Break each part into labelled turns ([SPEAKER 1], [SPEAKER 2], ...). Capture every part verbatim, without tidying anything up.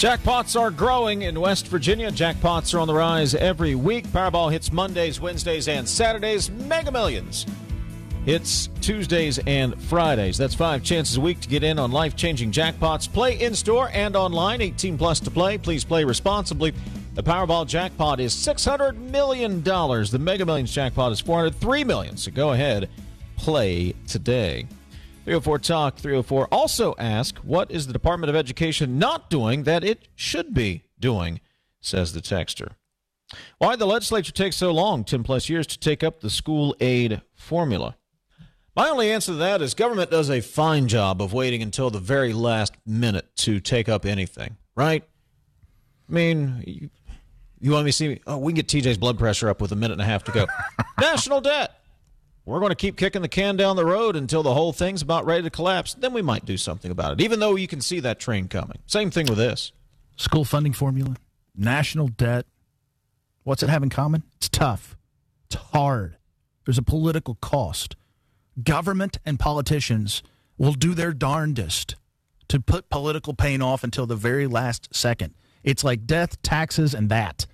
[SPEAKER 1] Jackpots are growing in West Virginia. Jackpots are on the rise every week. Powerball hits Mondays, Wednesdays, and Saturdays. Mega Millions hits Tuesdays and Fridays. That's five chances a week to get in on life-changing jackpots. Play in-store and online. eighteen plus to play. Please play responsibly. The Powerball jackpot is six hundred million dollars. The Mega Millions jackpot is four hundred three million dollars. So go ahead, play today. three oh four Talk three oh four also ask, what is the Department of Education not doing that it should be doing, says the texter. Why did the legislature take so long, ten plus years, to take up the school aid formula? My only answer to that is government does a fine job of waiting until the very last minute to take up anything, right? I mean, you, you want me to see, oh, we can get T J's blood pressure up with a minute and a half to go. National debt. We're going to keep kicking the can down the road until the whole thing's about ready to collapse. Then we might do something about it, even though you can see that train coming. Same thing with this.
[SPEAKER 2] School funding formula, national debt. What's it have in common? It's tough. It's hard. There's a political cost. Government and politicians will do their darndest to put political pain off until the very last second. It's like death, taxes, and that.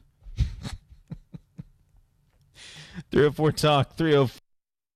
[SPEAKER 1] three oh four Talk, three oh four.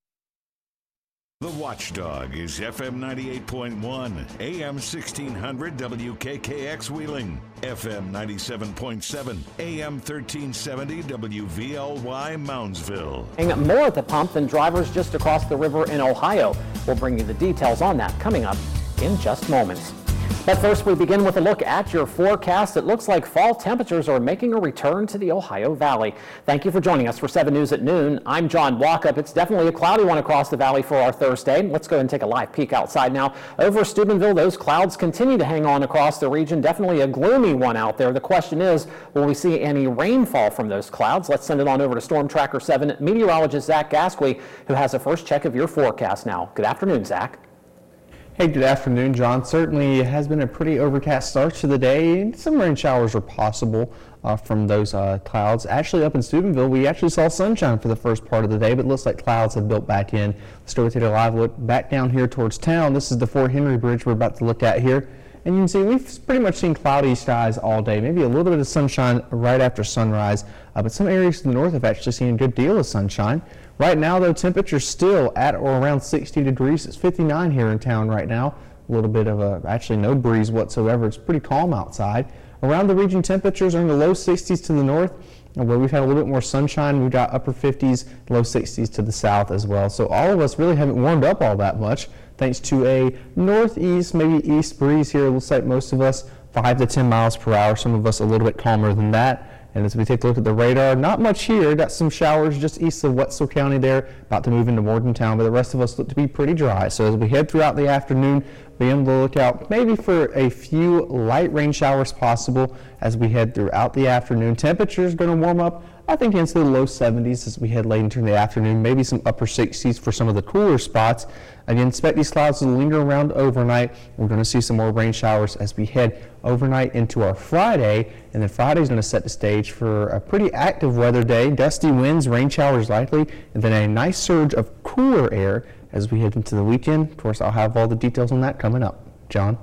[SPEAKER 3] The Watchdog is F M ninety-eight point one, A M sixteen hundred W K K X Wheeling, F M ninety-seven point seven, A M thirteen seventy W V L Y Moundsville.
[SPEAKER 4] More at the pump than drivers just across the river in Ohio. We'll bring you the details on that coming up in just moments. But first, we begin with a look at your forecast. It looks like fall temperatures are making a return to the Ohio Valley. Thank you for joining us for seven News at noon. I'm John Walkup. It's definitely a cloudy one across the valley for our Thursday. Let's go ahead and take a live peek outside now. Over Steubenville, those clouds continue to hang on across the region. Definitely a gloomy one out there. The question is, will we see any rainfall from those clouds? Let's send it on over to Storm Tracker seven meteorologist Zach Gasquey, who has a first check of your forecast now. Good afternoon, Zach.
[SPEAKER 5] Hey, good afternoon, John. Certainly it has been a pretty overcast start to the day. Some rain showers are possible uh, from those uh, clouds. Actually, up in Steubenville, we actually saw sunshine for the first part of the day, but it looks like clouds have built back in. Let's go take a live look back down here towards town. This is the Fort Henry Bridge we're about to look at here. And you can see we've pretty much seen cloudy skies all day, maybe a little bit of sunshine right after sunrise, uh, but some areas to the north have actually seen a good deal of sunshine. Right now, though, temperature's still at or around sixty degrees. It's fifty-nine here in town right now. A little bit of a, actually no breeze whatsoever. It's pretty calm outside. Around the region, temperatures are in the low sixties to the north, where we've had a little bit more sunshine. We've got upper fifties, low sixties to the south as well. So all of us really haven't warmed up all that much, thanks to a northeast, maybe east breeze here. It looks like most of us five to ten miles per hour. Some of us a little bit calmer than that. And as we take a look at the radar, not much here. Got some showers just east of Wetzel County there, about to move into Morgantown, but the rest of us look to be pretty dry. So as we head throughout the afternoon, be on the lookout maybe for a few light rain showers possible as we head throughout the afternoon. Temperature is going to warm up, I think, into the low seventies as we head late into the afternoon, maybe some upper sixties for some of the cooler spots. Again, expect these clouds to linger around overnight. We're going to see some more rain showers as we head overnight into our Friday, and then Friday's going to set the stage for a pretty active weather day. Dusty winds, rain showers likely, and then a nice surge of cooler air as we head into the weekend. Of course, I'll have all the details on that coming up. John?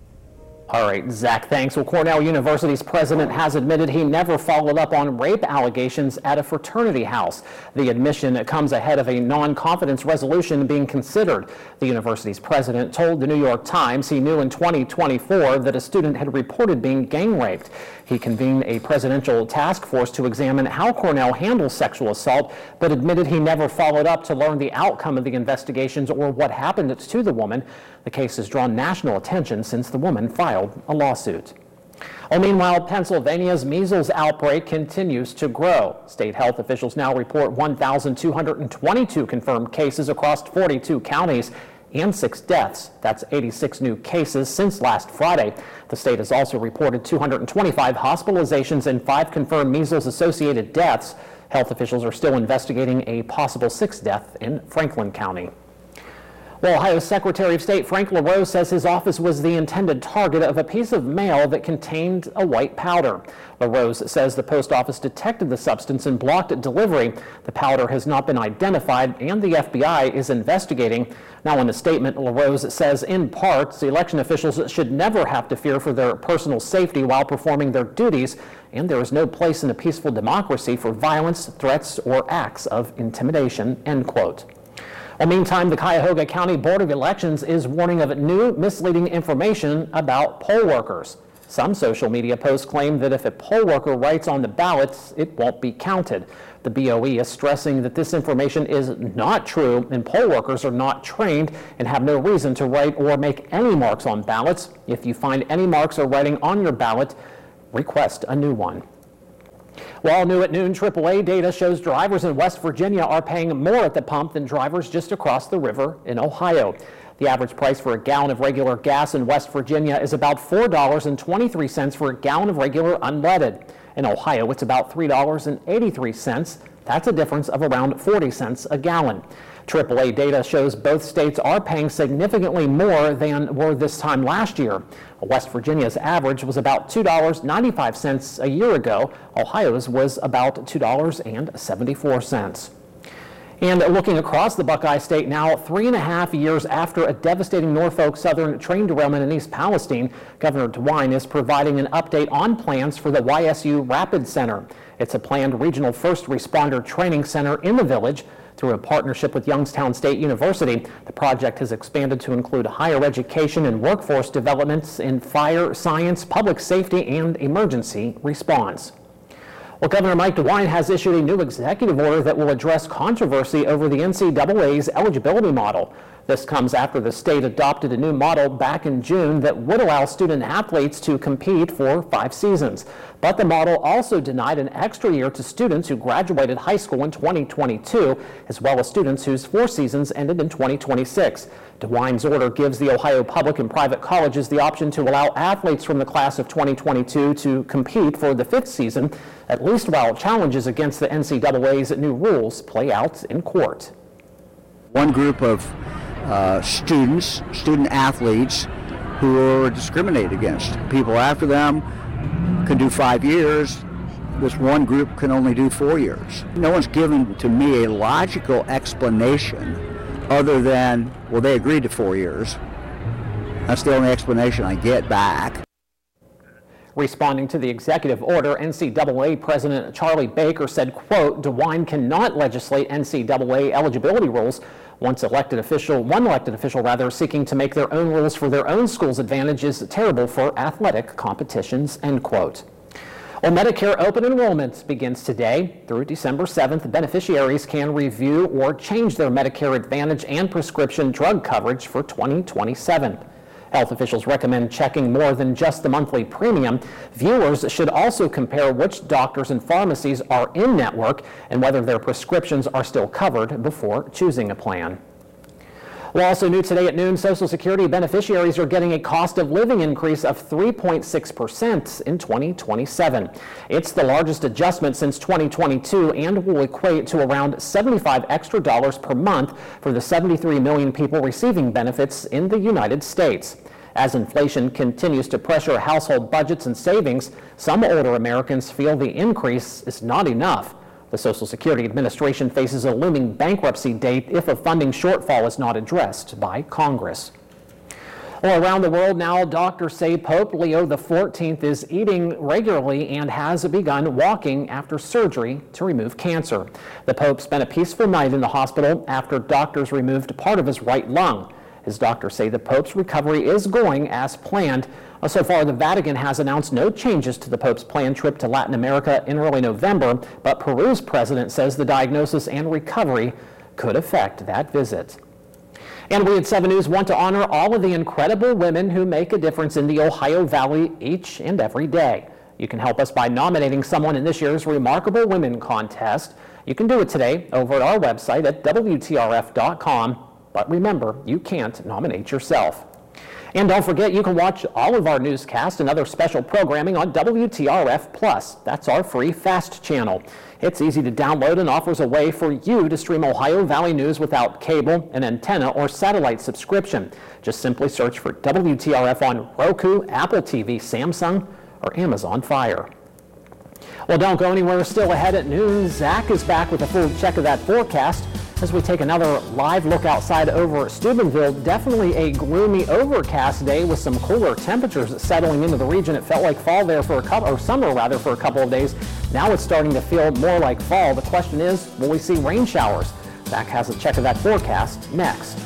[SPEAKER 4] All right, Zach, thanks. Well, Cornell University's president has admitted he never followed up on rape allegations at a fraternity house. The admission comes ahead of a non-confidence resolution being considered. The university's president told the New York Times he knew in twenty twenty-four that a student had reported being gang raped. He convened a presidential task force to examine how Cornell handles sexual assault, but admitted he never followed up to learn the outcome of the investigations or what happened to the woman. The case has drawn national attention since the woman filed a lawsuit. Well, meanwhile, Pennsylvania's measles outbreak continues to grow. State health officials now report one thousand two hundred twenty-two confirmed cases across forty-two counties and six deaths. That's eighty-six new cases since last Friday. The state has also reported two hundred twenty-five hospitalizations and five confirmed measles-associated deaths. Health officials are still investigating a possible sixth death in Franklin County. Well, Ohio Secretary of State Frank LaRose says his office was the intended target of a piece of mail that contained a white powder. LaRose says the post office detected the substance and blocked delivery. The powder has not been identified, and the F B I is investigating. Now, in a statement, LaRose says, in part, election officials should never have to fear for their personal safety while performing their duties, and there is no place in a peaceful democracy for violence, threats, or acts of intimidation, end quote. Well, meantime, the Cuyahoga County Board of Elections is warning of new misleading information about poll workers. Some social media posts claim that if a poll worker writes on the ballots, it won't be counted. The B O E is stressing that this information is not true, and poll workers are not trained and have no reason to write or make any marks on ballots. If you find any marks or writing on your ballot, request a new one. Well, new at noon, triple A data shows drivers in West Virginia are paying more at the pump than drivers just across the river in Ohio. The average price for a gallon of regular gas in West Virginia is about four dollars and twenty-three cents for a gallon of regular unleaded. In Ohio, it's about three dollars and eighty-three cents. That's a difference of around forty cents a gallon. triple A data shows both states are paying significantly more than were this time last year. West Virginia's average was about two dollars and ninety-five cents a year ago. Ohio's was about two dollars and seventy-four cents. And looking across the Buckeye State now, three and a half years after a devastating Norfolk Southern train derailment in East Palestine, Governor DeWine is providing an update on plans for the Y S U Rapid Center. It's a planned regional first responder training center in the village. Through a partnership with Youngstown State University, the project has expanded to include higher education and workforce developments in fire, science, public safety, and emergency response. Well, Governor Mike DeWine has issued a new executive order that will address controversy over the N C double A's eligibility model. This comes after the state adopted a new model back in June that would allow student athletes to compete for five seasons. But the model also denied an extra year to students who graduated high school in twenty twenty-two, as well as students whose four seasons ended in twenty twenty-six. DeWine's order gives the Ohio public and private colleges the option to allow athletes from the class of twenty twenty-two to compete for the fifth season, at least while challenges against the N C double A's new rules play out in court.
[SPEAKER 6] One group of uh, students, student athletes, who are discriminated against. People after them can do five years. This one group can only do four years. No one's given to me a logical explanation other than, well, they agreed to four years. That's the only explanation I get back.
[SPEAKER 4] Responding to the executive order, N C double A President Charlie Baker said, quote, DeWine cannot legislate N C double A eligibility rules. Once elected official, one elected official rather, seeking to make their own rules for their own school's advantage is terrible for athletic competitions, end quote. Well, Medicare open enrollment begins today. Through December seventh, beneficiaries can review or change their Medicare Advantage and prescription drug coverage for twenty twenty-seven. Health officials recommend checking more than just the monthly premium. Viewers should also compare which doctors and pharmacies are in network and whether their prescriptions are still covered before choosing a plan. Well, also new today at noon, Social Security beneficiaries are getting a cost of living increase of three point six percent in twenty twenty-seven. It's the largest adjustment since twenty twenty-two and will equate to around seventy-five extra dollars per month for the seventy-three million people receiving benefits in the United States. As inflation continues to pressure household budgets and savings, some older Americans feel the increase is not enough. The Social Security Administration faces a looming bankruptcy date if a funding shortfall is not addressed by Congress. Well, around the world now, doctors say Pope Leo the fourteenth is eating regularly and has begun walking after surgery to remove cancer. The Pope spent a peaceful night in the hospital after doctors removed part of his right lung. His doctors say the Pope's recovery is going as planned. So far, the Vatican has announced no changes to the Pope's planned trip to Latin America in early November, but Peru's president says the diagnosis and recovery could affect that visit. And we at seven News want to honor all of the incredible women who make a difference in the Ohio Valley each and every day. You can help us by nominating someone in this year's Remarkable Women contest. You can do it today over at our website at W T R F dot com. But remember, you can't nominate yourself. And don't forget, you can watch all of our newscasts and other special programming on W T R F Plus. That's our free FAST channel. It's easy to download and offers a way for you to stream Ohio Valley News without cable, an antenna, or satellite subscription. Just simply search for W T R F on Roku, Apple T V, Samsung, or Amazon Fire. Well, don't go anywhere. Still ahead at noon, Zach is back with a full check of that forecast as we take another live look outside over Steubenville. Definitely a gloomy, overcast day with some cooler temperatures settling into the region. It felt like fall there for a couple, or summer rather, for a couple of days. Now it's starting to feel more like fall. The question is, will we see rain showers? Zach has a check of that forecast next.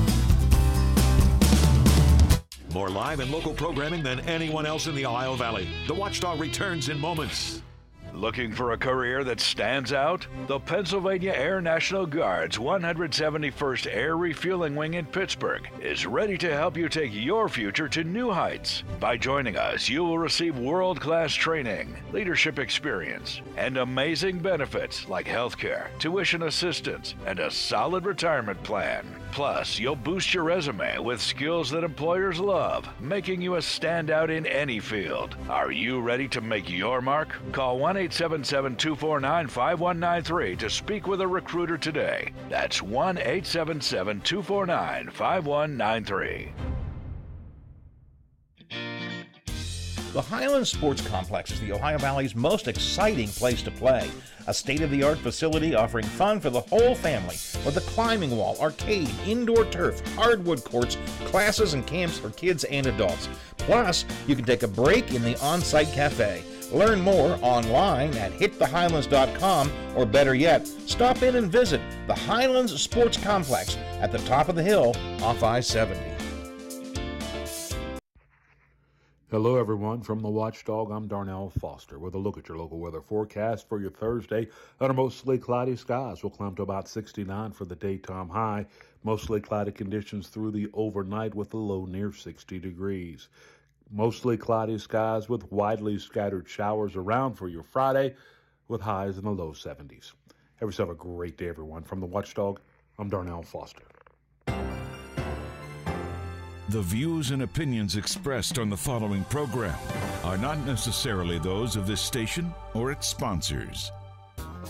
[SPEAKER 3] More live and local programming than anyone else in the Ohio Valley. The Watchdog returns in moments.
[SPEAKER 7] Looking for a career that stands out? The Pennsylvania Air National Guard's one hundred seventy-first Air Refueling Wing in Pittsburgh is ready to help you take your future to new heights. By joining us, you will receive world-class training, leadership experience, and amazing benefits like healthcare, tuition assistance, and a solid retirement plan. Plus, you'll boost your resume with skills that employers love, making you a standout in any field. Are you ready to make your mark? Call one eight seven seven, two four nine, five one nine three to speak with a recruiter today. That's one eight seven seven, two four nine, five one nine three.
[SPEAKER 8] The Highlands Sports Complex is the Ohio Valley's most exciting place to play. A state-of-the-art facility offering fun for the whole family with a climbing wall, arcade, indoor turf, hardwood courts, classes and camps for kids and adults. Plus, you can take a break in the on-site cafe. Learn more online at hit the highlands dot com, or better yet, stop in and visit the Highlands Sports Complex at the top of the hill off I seventy.
[SPEAKER 9] Hello, everyone. From the Watchdog, I'm Darnell Foster with a look at your local weather forecast for your Thursday. Under mostly cloudy skies, we'll climb to about sixty-nine for the daytime high. Mostly cloudy conditions through the overnight with a low near sixty degrees. Mostly cloudy skies with widely scattered showers around for your Friday with highs in the low seventies. Have yourself a great day, everyone. From the Watchdog, I'm Darnell Foster.
[SPEAKER 3] The views and opinions expressed on the following program are not necessarily those of this station or its sponsors.